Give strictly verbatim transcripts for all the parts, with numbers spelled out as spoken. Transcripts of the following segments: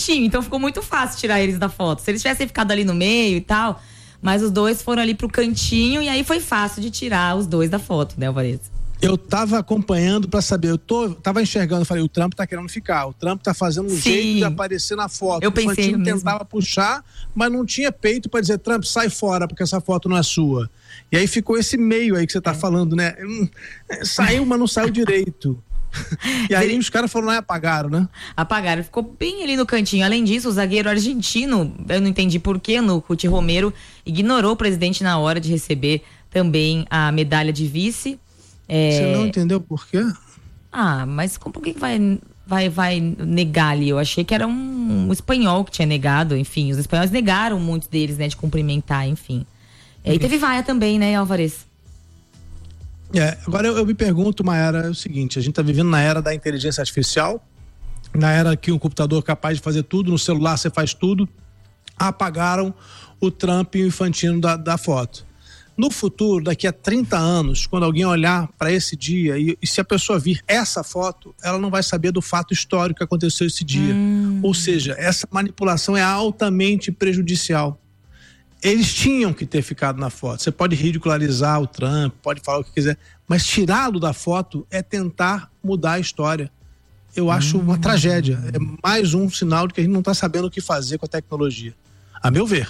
cantinho, então ficou muito fácil tirar eles da foto. Se eles tivessem ficado ali no meio e tal, mas os dois foram ali pro cantinho e aí foi fácil de tirar os dois da foto, né, Alvarez? Eu tava acompanhando pra saber, eu tô, tava enxergando, eu falei, o Trump tá querendo ficar, o Trump tá fazendo um Sim. jeito de aparecer na foto. Eu pensei o Infantino tentava puxar, mas não tinha peito pra dizer, Trump, sai fora, porque essa foto não é sua. E aí ficou esse meio aí que você tá é. falando, né? Saiu, mas não saiu direito. E aí os caras foram lá e apagaram, né? Apagaram, ficou bem ali no cantinho. Além disso, o zagueiro argentino, eu não entendi porquê, no Cuti Romero, ignorou o presidente na hora de receber também a medalha de vice. É... Você não entendeu por quê? Ah, mas por que vai, vai, vai negar ali? Eu achei que era um, um espanhol que tinha negado, enfim, os espanhóis negaram muitos deles, né, de cumprimentar, enfim. E teve vaia também, né, Alvarez? É, agora eu, eu me pergunto, Mayara, é o seguinte, a gente tá vivendo na era da inteligência artificial, na era que um computador é capaz de fazer tudo, no celular você faz tudo, apagaram o Trump e o Infantino da, da foto. No futuro, daqui a trinta anos, quando alguém olhar para esse dia e, e se a pessoa vir essa foto, ela não vai saber do fato histórico que aconteceu esse dia. Hum. Ou seja, essa manipulação é altamente prejudicial. Eles tinham que ter ficado na foto. Você pode ridicularizar o Trump, pode falar o que quiser, mas tirá-lo da foto é tentar mudar a história. Eu acho hum. uma tragédia. É mais um sinal de que a gente não está sabendo o que fazer com a tecnologia. A meu ver.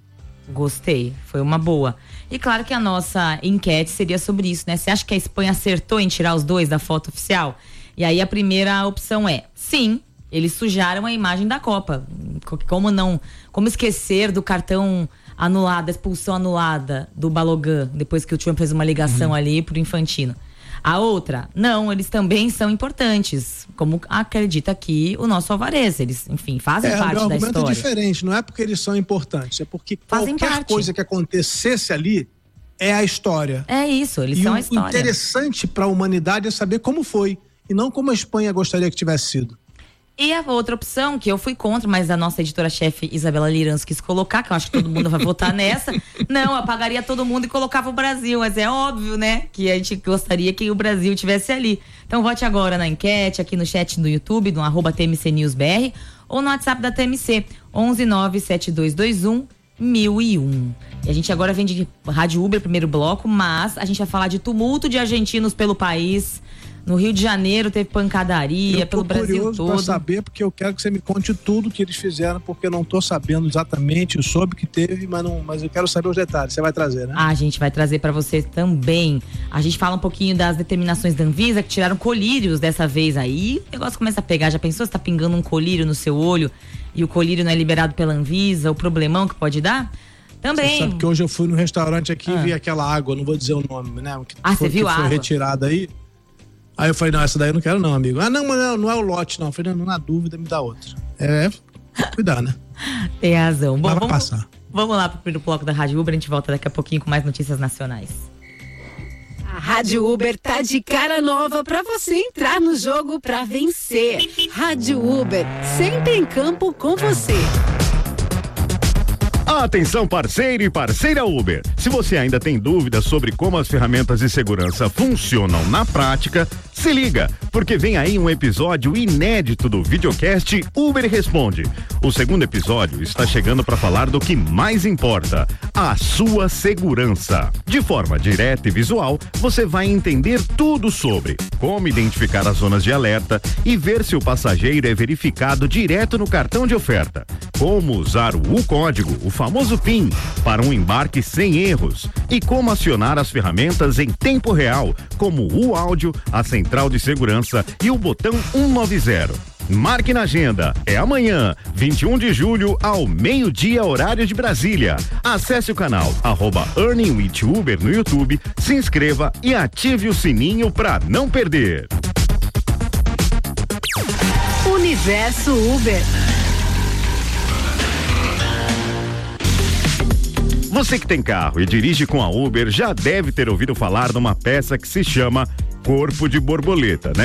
Gostei, foi uma boa. E claro que a nossa enquete seria sobre isso, né? Você acha que a Espanha acertou em tirar os dois da foto oficial? E aí a primeira opção é, sim, eles sujaram a imagem da Copa. Como não, como esquecer do cartão anulado, da expulsão anulada do Balogun, depois que o Trump fez uma ligação uhum. ali pro Infantino. A outra, não, eles também são importantes, como acredita aqui o nosso Alvarez, eles, enfim, fazem é, parte da história. O argumento é diferente, não é porque eles são importantes, é porque fazem qualquer parte. coisa que acontecesse ali é a história. É isso, eles e são o, a história. O interessante para a humanidade é saber como foi, e não como a Espanha gostaria que tivesse sido. E a outra opção, que eu fui contra, mas a nossa editora-chefe Isabela Lirans quis colocar, que eu acho que todo mundo vai votar nessa. Não, apagaria todo mundo e colocava o Brasil. Mas é óbvio, né? Que a gente gostaria que o Brasil estivesse ali. Então vote agora na enquete, aqui no chat do YouTube, no arroba T M C News B R, ou no WhatsApp da T M C, onze nove sete dois dois um mil e um. E a gente agora vem de Rádio Uber, primeiro bloco, mas a gente vai falar de tumulto de argentinos pelo país. No Rio de Janeiro teve pancadaria, pelo Brasil todo. Eu tô curioso pra saber, porque eu quero que você me conte tudo que eles fizeram, porque eu não tô sabendo exatamente, eu soube que teve, mas, não, mas eu quero saber os detalhes. Você vai trazer, né? Ah, a gente vai trazer pra você também. A gente fala um pouquinho das determinações da Anvisa, que tiraram colírios dessa vez aí. O negócio começa a pegar. Já pensou se tá pingando um colírio no seu olho e o colírio não é liberado pela Anvisa, o problemão que pode dar? Também. Você sabe que hoje eu fui no restaurante aqui ah. e vi aquela água, não vou dizer o nome, né? Que ah, foi, você viu que a foi água? retirada aí. Aí eu falei, não, essa daí eu não quero não, amigo. Ah, não, mas não, não é o lote, não. Eu falei, não, na dúvida, me dá outra. É, cuidar, né? Tem razão. Bom, vai vamos, passar. Vamos lá pro primeiro bloco da Rádio Uber, a gente volta daqui a pouquinho com mais notícias nacionais. A Rádio Uber tá de cara nova pra você entrar no jogo pra vencer. Rádio Uber, sempre em campo com você. Atenção, parceiro e parceira Uber. Se você ainda tem dúvidas sobre como as ferramentas de segurança funcionam na prática, se liga, porque vem aí um episódio inédito do videocast Uber Responde. O segundo episódio está chegando para falar do que mais importa, a sua segurança. De forma direta e visual, você vai entender tudo sobre como identificar as zonas de alerta e ver se o passageiro é verificado direto no cartão de oferta, como usar o U-código, o famoso PIN, para um embarque sem erros e como acionar as ferramentas em tempo real, como o áudio, a central de segurança e o botão cento e noventa. Marque na agenda, é amanhã, vinte e um de julho, ao meio-dia, horário de Brasília. Acesse o canal arroba Earning with Uber no YouTube, se inscreva e ative o sininho para não perder. Universo Uber. Você que tem carro e dirige com a Uber já deve ter ouvido falar de uma peça que se chama corpo de borboleta, né?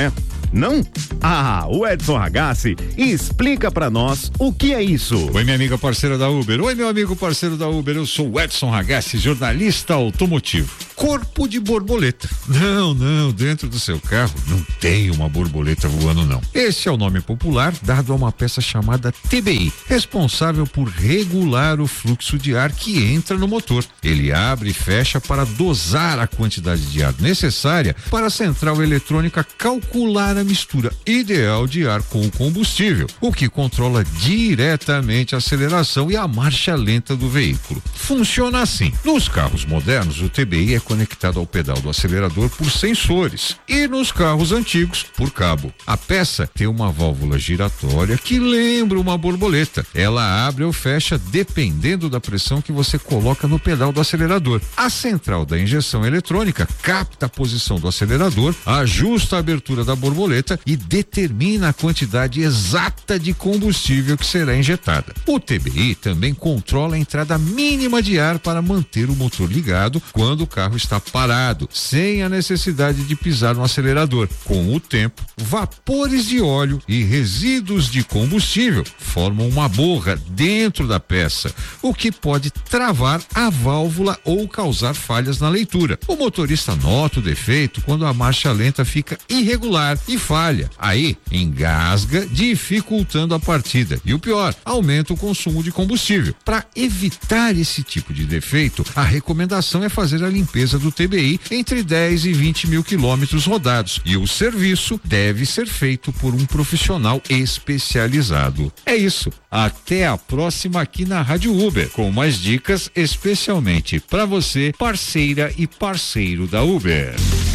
Não? Ah, o Edson Ragazzi explica pra nós o que é isso. Oi, minha amiga parceira da Uber. Oi, meu amigo parceiro da Uber. Eu sou o Edson Ragazzi, jornalista automotivo. Corpo de borboleta. Não, não, dentro do seu carro não tem uma borboleta voando, não. Esse é o nome popular dado a uma peça chamada T B I, responsável por regular o fluxo de ar que entra no motor. Ele abre e fecha para dosar a quantidade de ar necessária para a central eletrônica calcular a mistura ideal de ar com o combustível, o que controla diretamente a aceleração e a marcha lenta do veículo. Funciona assim: nos carros modernos, o T B I é conectado ao pedal do acelerador por sensores e nos carros antigos por cabo. A peça tem uma válvula giratória que lembra uma borboleta. Ela abre ou fecha dependendo da pressão que você coloca no pedal do acelerador. A central da injeção eletrônica capta a posição do acelerador, ajusta a abertura da borboleta e determina a quantidade exata de combustível que será injetada. O T B I também controla a entrada mínima de ar para manter o motor ligado quando o carro está parado, sem a necessidade de pisar no acelerador. Com o tempo, vapores de óleo e resíduos de combustível formam uma borra dentro da peça, o que pode travar a válvula ou causar falhas na leitura. O motorista nota o defeito quando a marcha lenta fica irregular e falha. Aí, engasga, dificultando a partida. E o pior, aumenta o consumo de combustível. Para evitar esse tipo de defeito, a recomendação é fazer a limpeza do T B I entre dez e vinte mil quilômetros rodados, e o serviço deve ser feito por um profissional especializado. É isso. Até a próxima aqui na Rádio Uber, com mais dicas especialmente para você, parceira e parceiro da Uber.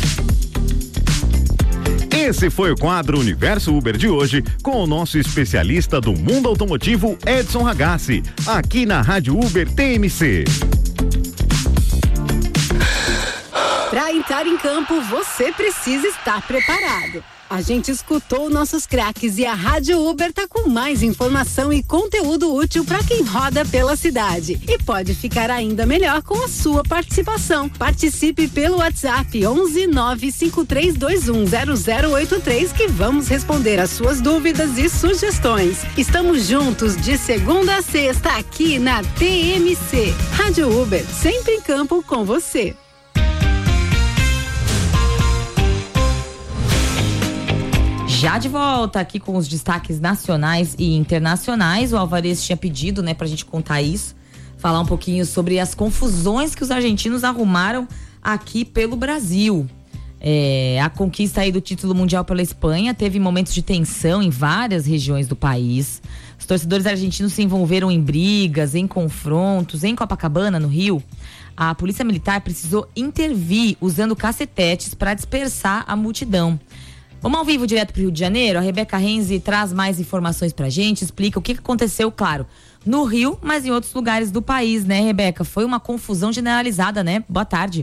Esse foi o quadro Universo Uber de hoje, com o nosso especialista do mundo automotivo, Edson Ragazzi, aqui na Rádio Uber T M C. Para entrar em campo, você precisa estar preparado. A gente escutou nossos craques e a Rádio Uber tá com mais informação e conteúdo útil para quem roda pela cidade. E pode ficar ainda melhor com a sua participação. Participe pelo WhatsApp onze nove cinco três dois um zero zero oito três que vamos responder as suas dúvidas e sugestões. Estamos juntos de segunda a sexta aqui na T M C. Rádio Uber, sempre em campo com você. Já de volta aqui com os destaques nacionais e internacionais. O Alvarez tinha pedido, né, pra gente contar isso, falar um pouquinho sobre as confusões que os argentinos arrumaram aqui pelo Brasil. É, a conquista aí do título mundial pela Espanha teve momentos de tensão em várias regiões do país. Os torcedores argentinos se envolveram em brigas, em confrontos. Em Copacabana, no Rio, a polícia militar precisou intervir usando cacetetes para dispersar a multidão. Vamos ao vivo direto para o Rio de Janeiro. A Rebeca Renzi traz mais informações pra gente, explica o que aconteceu, claro, no Rio, mas em outros lugares do país, né, Rebeca? Foi uma confusão generalizada, né? Boa tarde.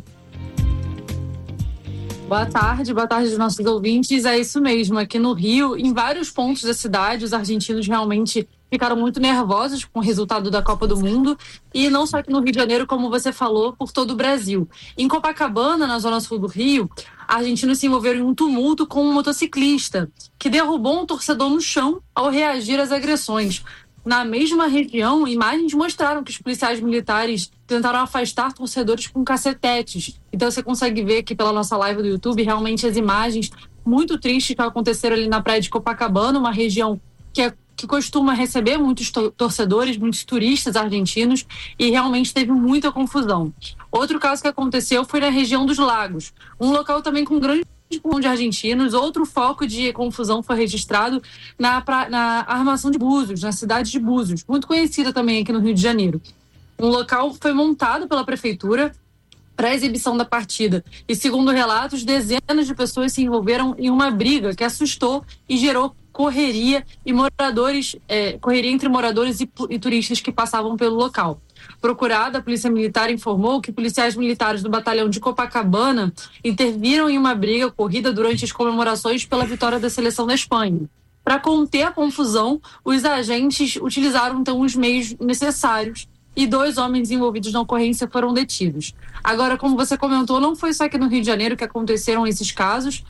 Boa tarde, boa tarde aos nossos ouvintes. É isso mesmo, aqui no Rio, em vários pontos da cidade, os argentinos realmente ficaram muito nervosos com o resultado da Copa do Mundo, e não só aqui no Rio de Janeiro, como você falou, por todo o Brasil. Em Copacabana, na zona sul do Rio, argentinos se envolveram em um tumulto com um motociclista que derrubou um torcedor no chão ao reagir às agressões. Na mesma região, imagens mostraram que os policiais militares tentaram afastar torcedores com cacetetes. Então você consegue ver aqui pela nossa live do YouTube realmente as imagens muito tristes que aconteceram ali na praia de Copacabana, uma região que é que costuma receber muitos torcedores, muitos turistas argentinos, e realmente teve muita confusão. Outro caso que aconteceu foi na região dos Lagos, um local também com grande número de argentinos. Outro foco de confusão foi registrado na, pra, na Armação de Búzios, na cidade de Búzios, muito conhecida também aqui no Rio de Janeiro. Um local foi montado pela prefeitura para a exibição da partida. E segundo relatos, dezenas de pessoas se envolveram em uma briga que assustou e gerou correria e moradores, é, correria entre moradores e, e turistas que passavam pelo local. Procurada, a Polícia Militar informou que policiais militares do batalhão de Copacabana interviram em uma briga ocorrida durante as comemorações pela vitória da seleção da Espanha. Para conter a confusão, os agentes utilizaram então os meios necessários e dois homens envolvidos na ocorrência foram detidos. Agora, como você comentou, não foi só aqui no Rio de Janeiro que aconteceram esses casos.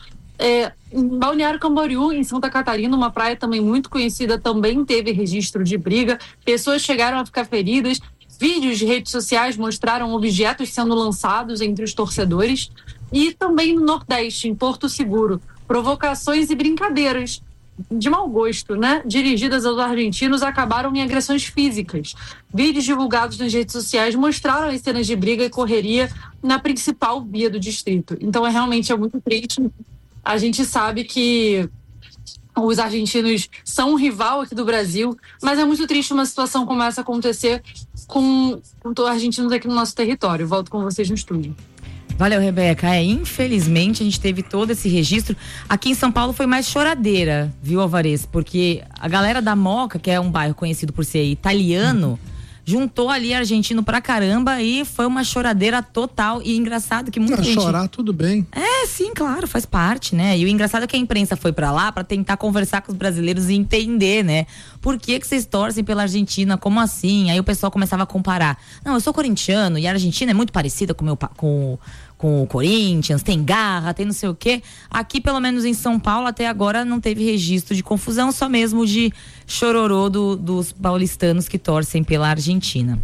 É, em Balneário Camboriú, em Santa Catarina, uma praia também muito conhecida, também teve registro de briga. Pessoas chegaram a ficar feridas. Vídeos de redes sociais mostraram objetos sendo lançados entre os torcedores. E também no Nordeste, em Porto Seguro, provocações e brincadeiras de mau gosto, né, dirigidas aos argentinos, acabaram em agressões físicas. Vídeos divulgados nas redes sociais mostraram as cenas de briga e correria na principal via do distrito. Então, é realmente é muito triste. A gente sabe que os argentinos são um rival aqui do Brasil, mas é muito triste uma situação como essa acontecer com, com os argentinos aqui no nosso território. Volto com vocês no estúdio. Valeu, Rebeca. É, infelizmente a gente teve todo esse registro. Aqui em São Paulo foi mais choradeira, viu, Alvarez? Porque a galera da Moca, que é um bairro conhecido por ser italiano, juntou ali argentino pra caramba e foi uma choradeira total. E engraçado que muita Não, gente... chorar, tudo bem. É, sim, claro, faz parte, né? E o engraçado é que a imprensa foi pra lá pra tentar conversar com os brasileiros e entender, né? Por que que vocês torcem pela Argentina? Como assim? Aí o pessoal começava a comparar. Não, eu sou corintiano e a Argentina é muito parecida com, meu, com, com o Corinthians, tem garra, tem não sei o quê. Aqui, pelo menos em São Paulo, até agora não teve registro de confusão, só mesmo de chororô do, dos paulistanos que torcem pela Argentina.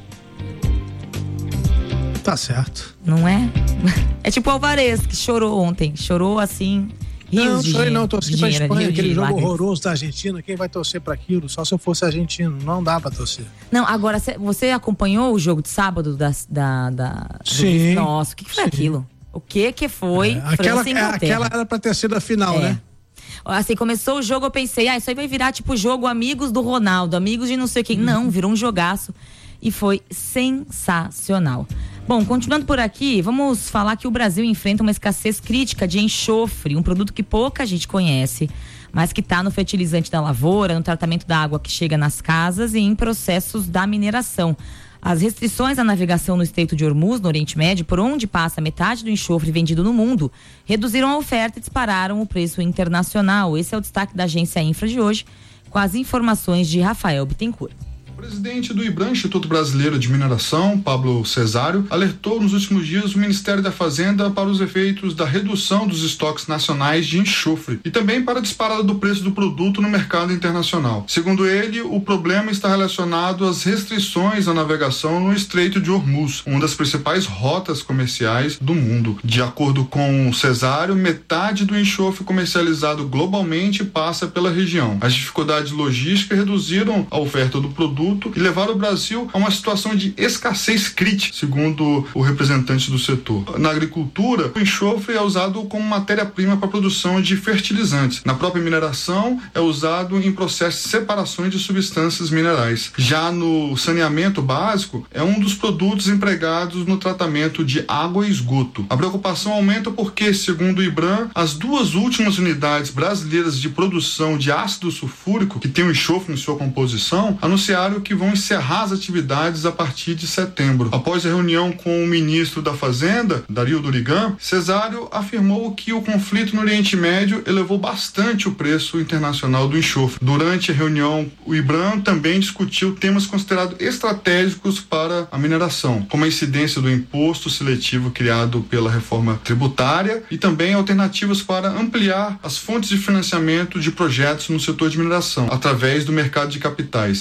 Tá certo. Não é? É tipo o Alvarez, que chorou ontem. Chorou assim... Não, não sei não, torci pra Espanha, aquele jogo lágrimas. horroroso da Argentina, quem vai torcer pra aquilo? Só se eu fosse argentino, não dá pra torcer. Não, agora, você acompanhou o jogo de sábado da... da, da sim. Do... Nossa, o que, que foi sim. aquilo? O que que foi é, aquela, é, aquela era pra ter sido a final, é. né? Assim, começou o jogo, eu pensei, ah, isso aí vai virar tipo jogo amigos do Ronaldo, amigos de não sei quem. Hum. Não, virou um jogaço e foi sensacional. Bom, continuando por aqui, vamos falar que o Brasil enfrenta uma escassez crítica de enxofre, um produto que pouca gente conhece, mas que está no fertilizante da lavoura, no tratamento da água que chega nas casas e em processos da mineração. As restrições à navegação no Estreito de Hormuz, no Oriente Médio, por onde passa metade do enxofre vendido no mundo, reduziram a oferta e dispararam o preço internacional. Esse é o destaque da Agência Infra de hoje, com as informações de Rafael Bittencourt. O presidente do IBRAM, Instituto Brasileiro de Mineração, Pablo Cesário, alertou nos últimos dias o Ministério da Fazenda para os efeitos da redução dos estoques nacionais de enxofre e também para a disparada do preço do produto no mercado internacional. Segundo ele, o problema está relacionado às restrições à navegação no Estreito de Hormuz, uma das principais rotas comerciais do mundo. De acordo com Cesário, metade do enxofre comercializado globalmente passa pela região. As dificuldades logísticas reduziram a oferta do produto e levar o Brasil a uma situação de escassez crítica, segundo o representante do setor. Na agricultura, o enxofre é usado como matéria-prima para a produção de fertilizantes. Na própria mineração, é usado em processos de separações de substâncias minerais. Já no saneamento básico, é um dos produtos empregados no tratamento de água e esgoto. A preocupação aumenta porque, segundo o IBRAM, as duas últimas unidades brasileiras de produção de ácido sulfúrico, que tem o enxofre em sua composição, anunciaram que vão encerrar as atividades a partir de setembro. Após a reunião com o ministro da Fazenda, Dario Durigan, Cesário afirmou que o conflito no Oriente Médio elevou bastante o preço internacional do enxofre. Durante a reunião, o IBRAM também discutiu temas considerados estratégicos para a mineração, como a incidência do imposto seletivo criado pela reforma tributária e também alternativas para ampliar as fontes de financiamento de projetos no setor de mineração, através do mercado de capitais.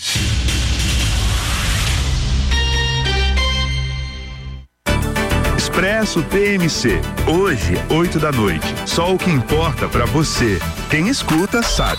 Expresso T M C, hoje, oito da noite. Só o que importa pra você. Quem escuta sabe.